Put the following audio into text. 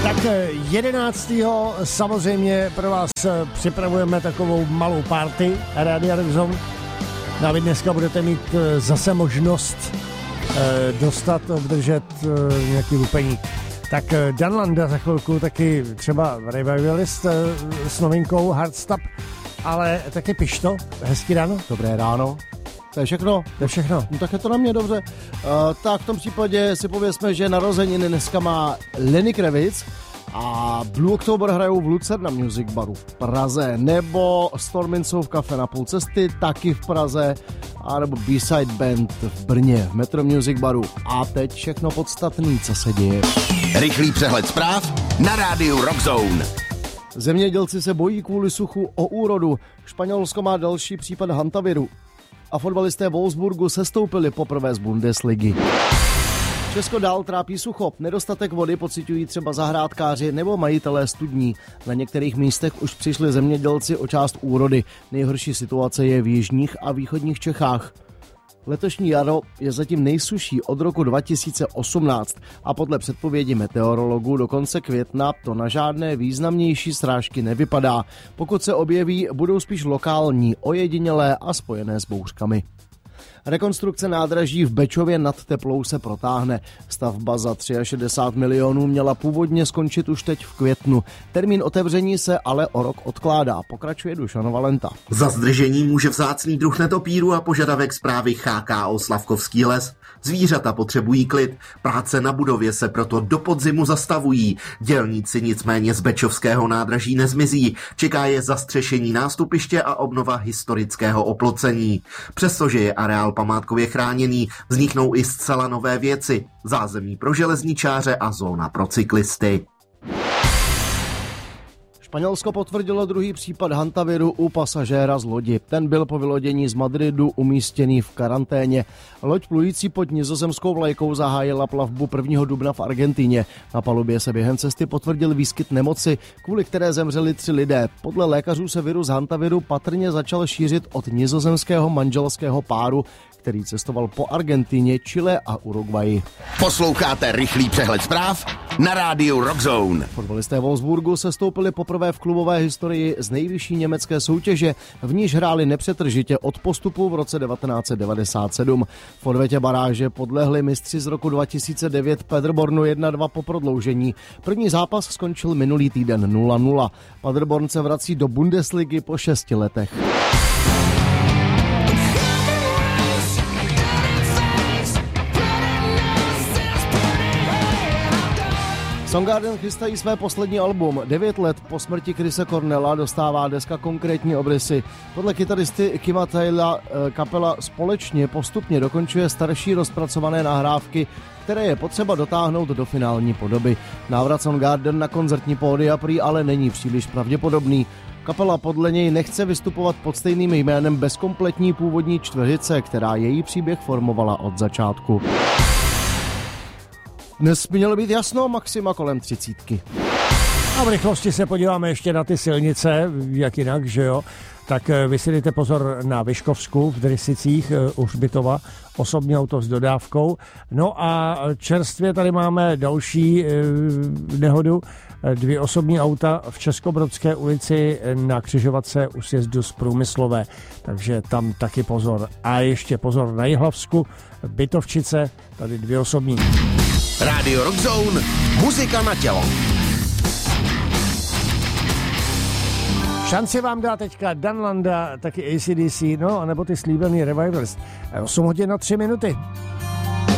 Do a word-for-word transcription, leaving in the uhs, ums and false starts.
Tak jedenáctého samozřejmě pro vás připravujeme takovou malou party Rádia Rock Zone. A vy dneska budete mít zase možnost dostat, obdržet nějaký lupení. Tak Dan Landa za chvilku, taky třeba Revivalist s novinkou Hardstop, ale taky Pišto. Hezký ráno. Dobré ráno. To je všechno? To je všechno. No tak je to na mě dobře. Uh, tak v tom případě si pověsme, že narozeniny dneska má Lenny Kravitz a Blue October hrajou v Lucerna Music Baru v Praze, nebo Stormin jsou v kafe na půl cesty, taky v Praze, a nebo B-Side Band v Brně v Metro Music Baru. A teď všechno podstatný, co se děje. Rychlý přehled zpráv na rádiu Rock Zone. Zemědělci se bojí kvůli suchu o úrodu. Španělsko má další případ hantaviru. A fotbalisté Wolfsburgu sestoupili poprvé z Bundesligy. Česko dál trápí sucho. Nedostatek vody pociťují třeba zahrádkáři nebo majitelé studní. Na některých místech už přišli zemědělci o část úrody. Nejhorší situace je v jižních a východních Čechách. Letošní jaro je zatím nejsušší od roku dva tisíce osmnáct a podle předpovědi meteorologů do konce května to na žádné významnější srážky nevypadá. Pokud se objeví, budou spíš lokální, ojedinělé a spojené s bouřkami. Rekonstrukce nádraží v Bečově nad Teplou se protáhne. Stavba za šedesát tři milionů měla původně skončit už teď v květnu. Termín otevření se ale o rok odkládá, pokračuje Dušan Valenta. Za zdržení může vzácný druh netopíru a požadavek zprávy H K O Slavkovský les. Zvířata potřebují klid, práce na budově se proto do podzimu zastavují. Dělníci nicméně z bečovského nádraží nezmizí. Čeká je zastřešení nástupiště a obnova historického oplocení. Přestože je areál památkově chráněný, vzniknou i zcela nové věci. Zázemí pro železničáře a zóna pro cyklisty. Španělsko potvrdilo druhý případ hantaviru u pasažéra z lodi. Ten byl po vylodění z Madridu umístěný v karanténě. Loď plující pod nizozemskou vlajkou zahájila plavbu prvního dubna v Argentině. Na palubě se během cesty potvrdil výskyt nemoci, kvůli které zemřeli tři lidé. Podle lékařů se virus hantaviru patrně začal šířit od nizozemského manželského páru, který cestoval po Argentině, Chile a Uruguayi. Posloucháte rychlý přehled zpráv na rádiu Rock Zone. Fotbalisté Wolfsburgu sestoupili poprvé v klubové historii z nejvyšší německé soutěže, v níž hráli nepřetržitě od postupu v roce devatenáct set devadesát sedm. V odvetě baráže podlehli mistři z roku dva tisíce devět Paderbornu jedna dva po prodloužení. První zápas skončil minulý týden nula nula. Paderborn se vrací do Bundesligy po šesti letech. Soundgarden chystají své poslední album. Devět let po smrti Chrise Cornella dostává deska konkrétní obrysy. Podle kytaristy Kima Taylora kapela společně postupně dokončuje starší rozpracované nahrávky, které je potřeba dotáhnout do finální podoby. Návrat Soundgarden na koncertní pódia prý ale není příliš pravděpodobný. Kapela podle něj nechce vystupovat pod stejným jménem bez kompletní původní čtveřice, která její příběh formovala od začátku. Dnes by mělo být jasno, maxima kolem třicítky. A v rychlosti se podíváme ještě na ty silnice, jak jinak, že jo. Tak vy si dejte pozor na Vyškovsku v Drysicích u Hřbitova, osobní auto s dodávkou. No a čerstvě tady máme další nehodu, dvě osobní auta v Českobrodské ulici na křižovatce u sjezdu z Průmyslové, takže tam taky pozor. A ještě pozor na Jihlavsku, Bytovčice, tady dvě osobní. Rádio Rock Zone, muzika na tělo. Šanci vám dá teďka Dan Landa, taky A C D C, no, anebo ty slíbený Revivalist. osm hodin na tři minuty.